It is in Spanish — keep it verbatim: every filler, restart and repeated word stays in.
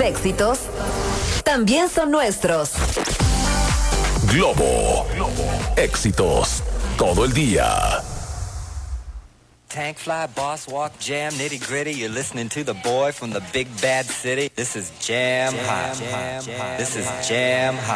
éxitos también son nuestros. Globo. Éxitos todo el día. Tank fly, boss walk, jam, nitty gritty. You're listening to the boy from the big bad city. This is Jam Hot. This is Jam Hot.